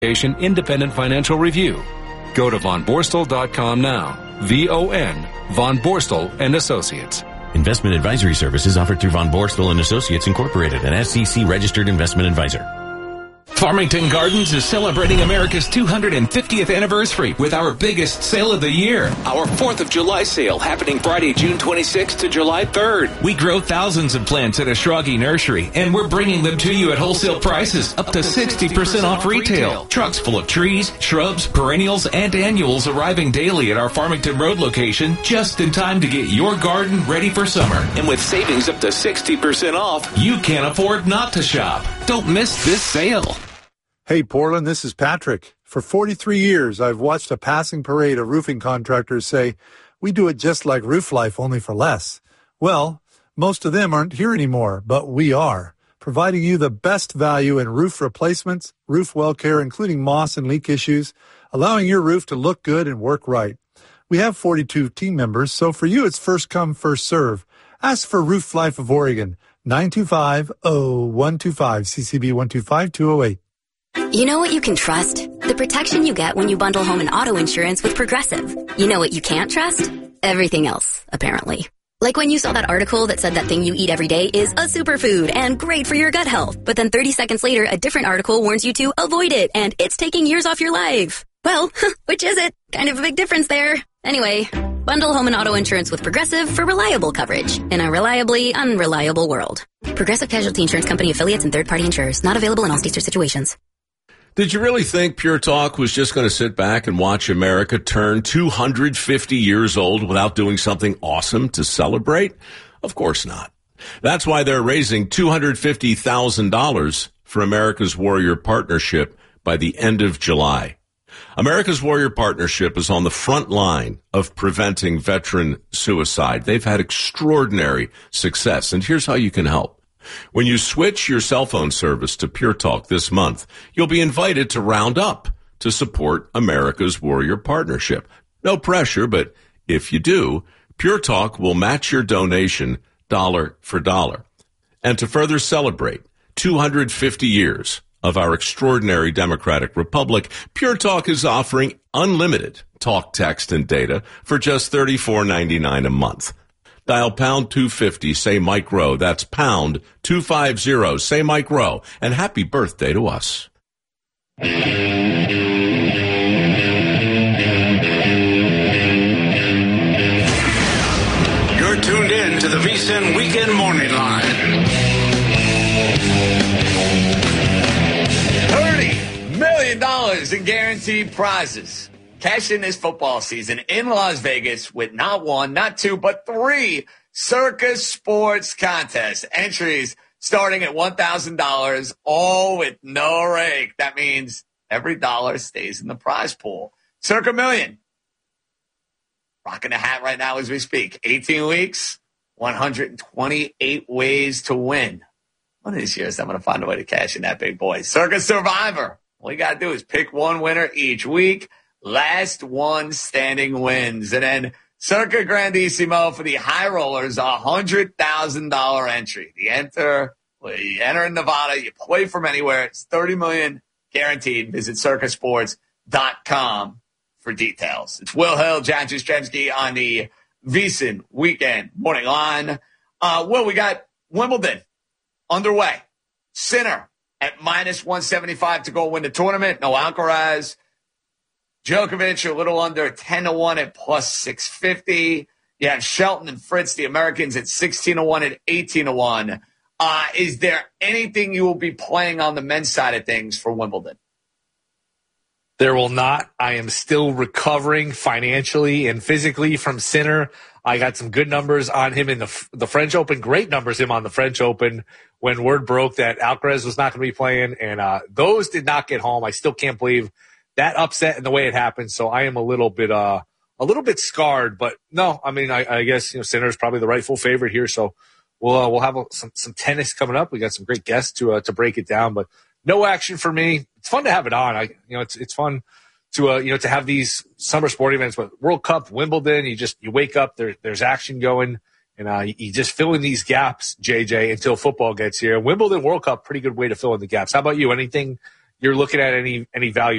Independent Financial Review. Go to vonborstel.com now. VON, Von Borstel and Associates. Investment advisory services offered through Von Borstel and Associates Incorporated, an SEC registered investment advisor. Farmington Gardens is celebrating America's 250th anniversary with our biggest sale of the year. Our 4th of July sale happening Friday, June 26th to July 3rd. We grow thousands of plants at Ashragi Nursery, and we're bringing them to you at wholesale prices, up to 60% off retail. Trucks full of trees, shrubs, perennials, and annuals arriving daily at our Farmington Road location just in time to get your garden ready for summer. And with savings up to 60% off, you can't afford not to shop. Don't miss this sale. Hey, Portland, this is Patrick. For 43 years, I've watched a passing parade of roofing contractors say, we do it just like Roof Life, only for less. Well, most of them aren't here anymore, but we are, providing you the best value in roof replacements, roof well care, including moss and leak issues, allowing your roof to look good and work right. We have 42 team members, so for you, it's first come, first serve. Ask for Roof Life of Oregon, 925-0125, CCB 125208. You know what you can trust? The protection you get when you bundle home and auto insurance with Progressive. You know what you can't trust? Everything else, apparently. Like when you saw that article that said that thing you eat every day is a superfood and great for your gut health. But then 30 seconds later, a different article warns you to avoid it and it's taking years off your life. Well, which is it? Kind of a big difference there. Anyway, bundle home and auto insurance with Progressive for reliable coverage in a reliably unreliable world. Progressive Casualty Insurance Company affiliates and third-party insurers. Not available in all states or situations. Did you really think Pure Talk was just going to sit back and watch America turn 250 years old without doing something awesome to celebrate? Of course not. That's why they're raising $250,000 for America's Warrior Partnership by the end of July. America's Warrior Partnership is on the front line of preventing veteran suicide. They've had extraordinary success, and here's how you can help. When you switch your cell phone service to Pure Talk this month, you'll be invited to round up to support America's Warrior Partnership. No pressure, but if you do, Pure Talk will match your donation dollar for dollar. And to further celebrate 250 years of our extraordinary democratic republic, Pure Talk is offering unlimited talk, text, and data for just $34.99 a month. Dial pound 250, say Mike Rowe. That's pound 250, say Mike Rowe. And happy birthday to us. You're tuned in to the VSiN Weekend Morning Line. $30 million in guaranteed prizes. Cash in this football season in Las Vegas with not one, not two, but three Circa Sports contests. Entries starting at $1,000, all with no rake. That means every dollar stays in the prize pool. Circa Million. Rocking a hat right now as we speak. 18 weeks, 128 ways to win. One of these years, I'm going to find a way to cash in that big boy. Circa Survivor. All you got to do is pick one winner each week. Last one standing wins. And then Circa Grandissimo for the high rollers, $100,000 entry. You enter in Nevada, you play from anywhere. It's $30 million guaranteed. Visit circasports.com for details. It's Will Hill, John Jastrzemski on the VSiN Weekend Morning Line. Will, we got Wimbledon underway. Sinner at minus 175 to go win the tournament. No Alcaraz. Djokovic a little under 10-1 at plus 650. You have Shelton and Fritz, the Americans, at 16-1 at 18-1. Is there anything you will be playing on the men's side of things for Wimbledon? There will not. I am still recovering financially and physically from Sinner. I got some good numbers on him in the French Open, great numbers him on the French Open when word broke that Alcaraz was not going to be playing, and those did not get home. I still can't believe that upset and the way it happened. So I am a little bit scarred, but no, I mean, I guess, Sinner is probably the rightful favorite here. So we'll have some tennis coming up. We got some great guests to break it down, but no action for me. It's fun to have it on. It's fun to have these summer sport events, but World Cup, Wimbledon, you wake up, there's action going, and you just fill in these gaps, JJ, until football gets here. Wimbledon, World Cup, pretty good way to fill in the gaps. How about you? Anything you're looking at, any value